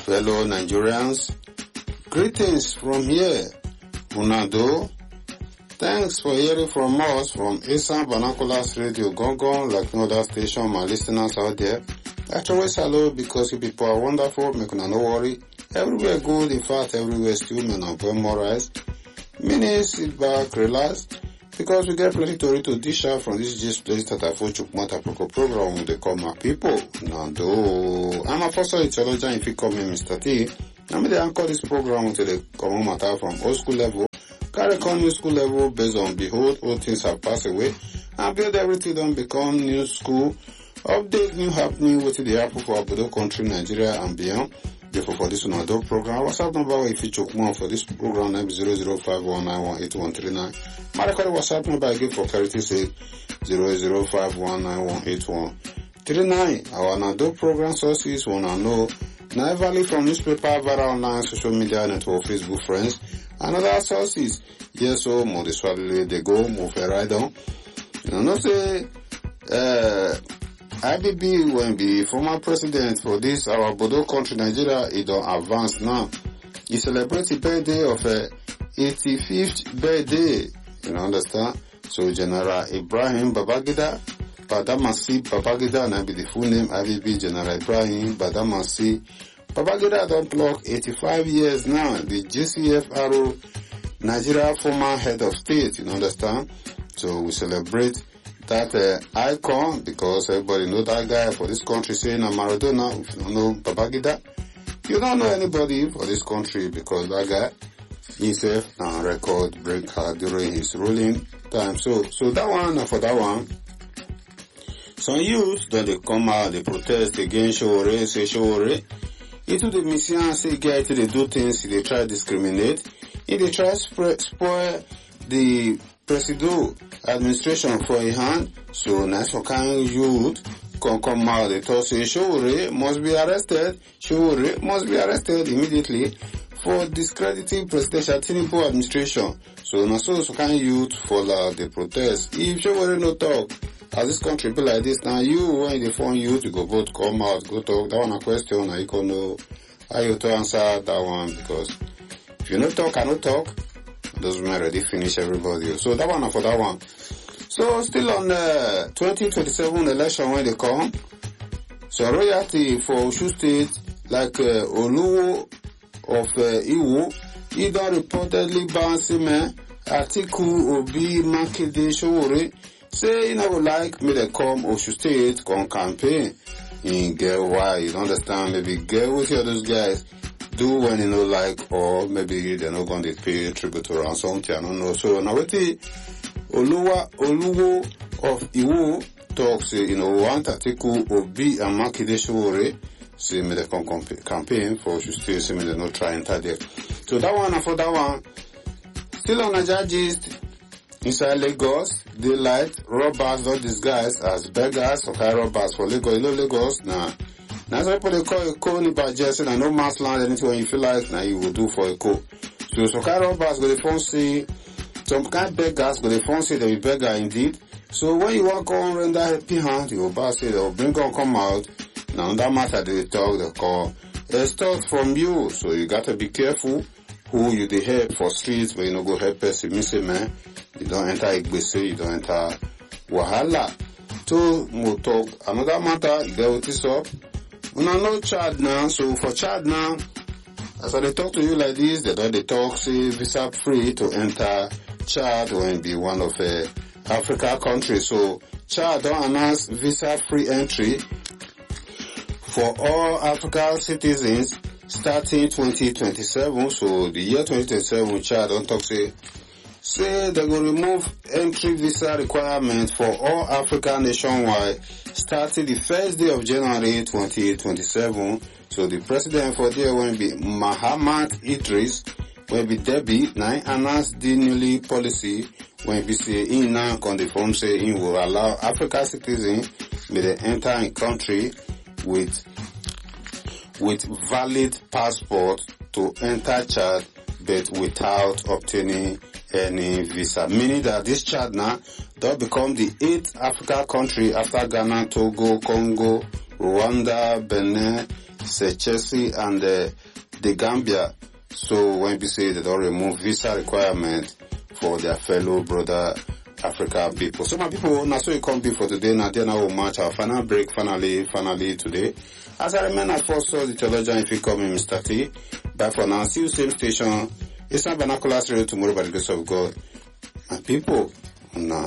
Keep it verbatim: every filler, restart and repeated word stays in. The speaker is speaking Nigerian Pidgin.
fellow Nigerians. Greetings from here, Unado. Thanks for hearing from us from Esan Banakulas Radio Gongon, like no other station, my listeners out there. Actually, hello, because you people are wonderful, make no worry. Everywhere good, in fact, everywhere still, man, I'm well morized. Many sit back, relax, because we get plenty to read to dish out from this just place that I for Chukmata Proko program when they call my people. Nando. I'm a pastor theologian if you call me Mister T. I'm the anchor this program until the common matter from old school level, carry on new school level based on behold, all things have passed away, and build everything don't become new school, update new happening with the apple for Abudo country, Nigeria and beyond. Therefore, for this Unado program, WhatsApp number if you choke more for this program, name zero zero five one nine one eight one three nine. My record WhatsApp number again for clarity sake zero zero five one nine one eight one three nine. Our Unado program sources wanna know now value from newspaper, viral online, social media network, Facebook friends, and other sources. Yes, so more swallow they go, move right on. You know, not say uh I B B when be former president for this our Bodo country Nigeria, it don't advance now. He celebrates the birthday of a eighty-fifth birthday. You know, understand? So General Ibrahim Babangida Badamasi Babangida, and I be the full name I B B General Ibrahim Badamasi Babangida don't clock eighty-five years now. The G C F R O Nigeria former head of state. You know, understand? So we celebrate that uh, icon because everybody know that guy for this country saying I'm Maradona. If you don't know Babangida, you don't know anybody for this country because that guy himself a record breaker during his ruling time. So so that one and for that one, some youth that they come out, they protest against Showore, say Showore. Into the mission say guy to they do things, they try to discriminate, and they try to spoil the Presido administration for a hand. So nice for kind youth can come out, they talk say Showore must be arrested, Showore must be arrested immediately for discrediting presidential Tinubu administration. So now so so kind youth follow the protest. If Showore no talk, as this country be like this, now you when they phone you to go vote, come out, go talk. That one a question, now you can know how you to answer that one, because if you no talk, I no talk, doesn't matter, they finish everybody. So that one for that one. So still on the twenty twenty-seven election when they come, so royalty for Osun State, like uh, Oluwo of uh, Iwo, he don't reportedly ban Sime, Atiku Obi Makinde Showore, say you know like me they come Osun State con campaign in get why, you don't understand, maybe get with you those guys do when you know like, or maybe they're not going to pay tribute or something, I don't know. So now what the Oluwa Oluwo of Iwo talks, you know, want Atiku Obi and Makinde Showore, say me they come campaign for Osun State, say me they not try enter there. So that one and for that one, still on a judges inside Lagos, daylight robbers not disguised as beggars or high robbers for Lagos. You know Lagos now. Now some people they call a co by Jason and no mass land anything when you feel like now you will do for a co. So some high robbers go the phone say some kind of beggars go the phone say they will beggar indeed. So when you walk on render happy hand, you will say they'll bring on come out. Now that matter they talk they call a start from you. So you gotta be careful who you they help for streets, but you know go help person missing man. You don't enter Igbese, you don't enter Wahala. To mo talk another matter, you get what is up. We don't know Chad now, so for Chad now, as I talk to you like this, they don't they talk say visa free to enter Chad when be one of the uh, Africa countries. So Chad don't announce visa free entry for all African citizens starting twenty twenty-seven. So the year twenty twenty-seven, Chad don't talk say say they will remove entry visa requirement for all Africa nationwide starting the first day of January twenty twenty-seven. So the president for there will be Mahamat Idris, will be Debbie, now announced the newly policy when we say in now on the form say he will allow African citizens may they enter in country with with valid passport to enter Chad but without obtaining any visa, meaning that this Chad now will become the eighth Africa country after Ghana, Togo, Congo, Rwanda, Benin, Chelsea and uh, the Gambia. So when we say they don't remove visa requirement for their fellow brother African people. So my people, now so it can't be for today. Now then I will match our final break finally, finally today. As I remain at first, so the theologian, if you come in, Mister T. Bye for now. See you same station. It's not Banacolas Radio tomorrow by the grace of God. My people, now.